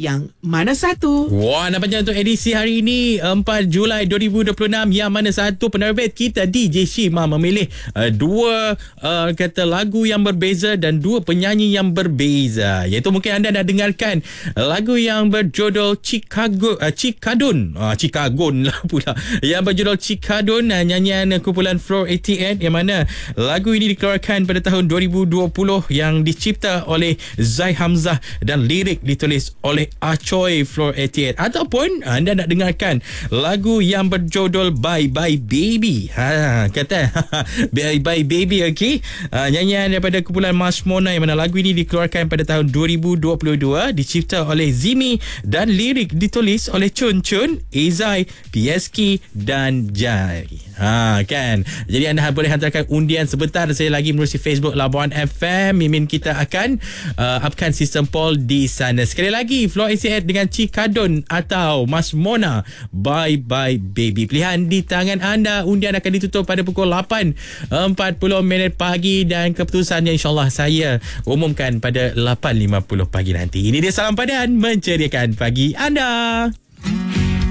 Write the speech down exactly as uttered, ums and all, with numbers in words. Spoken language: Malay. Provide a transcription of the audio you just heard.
yang mana satu. Wah, nampaknya untuk edisi hari ini empat Julai dua ribu dua puluh enam, yang mana satu penerbit kita D J Shima memilih uh, dua uh, kata lagu yang berbeza dan dua penyanyi yang berbeza. Iaitu mungkin anda nak dengarkan lagu yang berjudul Chicago uh, Cikadun. Ah, Cikagon lah pula. Yang berjudul Cikadun, uh, nyanyian kumpulan Floor lapan puluh lapan, yang mana lagu ini dikeluarkan pada tahun dua ribu dua puluh, yang dicipta oleh Zai Hamzah dan lirik ditulis oleh Acoy Floor lapan puluh lapan. Ataupun anda nak dengarkan lagu yang berjudul Bye Bye Baby. Ha, kata Bye Bye Baby, okey. Ha, nyanyian daripada kumpulan Mas Mona, yang mana lagu ini dikeluarkan pada tahun dua ribu dua puluh dua, dicipta oleh Zimi dan lirik ditulis oleh Chun Chun, Ezai, P S K dan Jai. Ha, kan. Jadi anda boleh hantarkan undian sebentar saya lagi melalui Facebook Labuan F M. Mimin kita akan uh, upkan sistem poll di sana. Sekali lagi, Floor lapan puluh lapan dengan Cikadun atau Mas Mona Bye Bye Baby. Pilihan di tangan anda. Undian akan ditutup pada pukul lapan empat puluh minit pagi dan keputusannya insyaAllah saya umumkan pada lapan lima puluh pagi nanti. Ini dia Salam Padan menceriakan pagi anda.